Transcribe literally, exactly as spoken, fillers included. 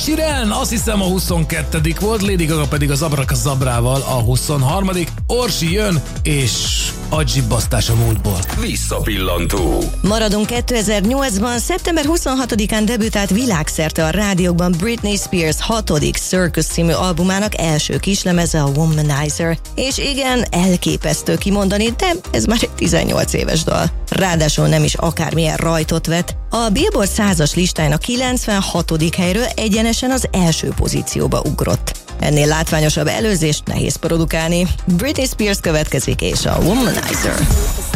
Sheeran, azt hiszem a huszonkettedik volt, Lady Gaga pedig az Abracadabrával a huszonharmadik Orsi jön, és agyibbasztás a múltból. Visszapillantó. Maradunk kétezer-nyolcban, szeptember huszonhatodikán debütált világszerte a rádiókban Britney Spears hatodik Circus című albumának első kislemeze, a Womanizer. És igen, elképesztő kimondani, de ez már egy tizennyolc éves dal. Ráadásul nem is akármilyen rajtot vett. A Billboard százas listáján a kilencvenhatodik helyről egyenesen az első pozícióba ugrott. Ennél látványosabb előzést nehéz produkálni. Britney Spears következik, és a Womanizer.